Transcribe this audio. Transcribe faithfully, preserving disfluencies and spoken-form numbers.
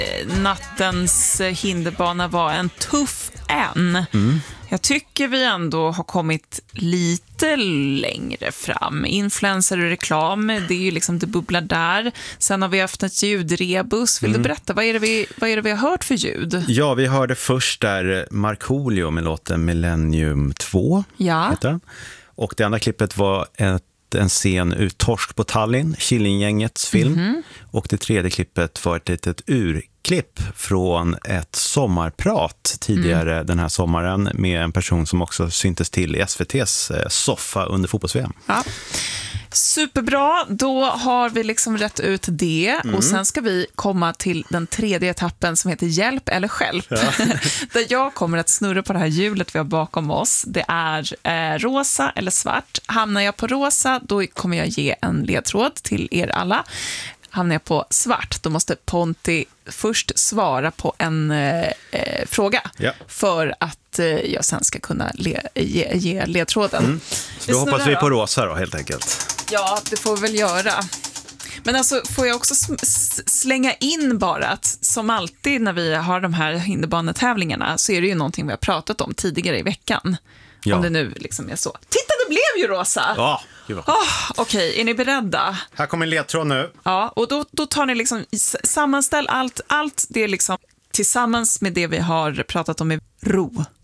nattens hinderbana var en tuff en. Mm. Jag tycker vi ändå har kommit lite längre fram. Influencer och reklam, det är ju liksom det bubblar där. Sen har vi haft ett ljudrebus. Vill Mm. du berätta, vad är, det vi, vad är det vi har hört för ljud? Ja, vi hörde först där Markoolio med låten Millennium två. Ja. Heter den. Och det andra klippet var ett, en scen ur Torsk på Tallinn, Killinggängets film. Mm-hmm. Och det tredje klippet var ett litet urklipp från ett sommarprat tidigare mm. den här sommaren med en person som också syntes till i S V T:s soffa under fotbolls-V M. Ja. Superbra, då har vi liksom rätt ut det mm. och sen ska vi komma till den tredje etappen som heter Hjälp eller Stjälp. Ja. Där jag kommer att snurra på det här hjulet vi har bakom oss. Det är eh, rosa eller svart. Hamnar jag på rosa, då kommer jag ge en ledtråd till er alla. Hamnar jag på svart, då måste Ponti först svara på en eh, fråga ja. För att eh, jag sen ska kunna le- ge, ge ledtråden. Mm. Så då hoppas vi på rosa då, helt enkelt. Ja, det får vi väl göra. Men alltså, får jag också s- slänga in bara att som alltid när vi har de här hinderbanetävlingarna så är det ju någonting vi har pratat om tidigare i veckan. Ja. Om det nu liksom är så. Titta, det blev ju rosa! Ja, oh, Okej, okay. Är ni beredda? Här kommer en ledtråd nu. Ja, och då, då tar ni liksom, sammanställ allt, allt det liksom tillsammans med det vi har pratat om i ro.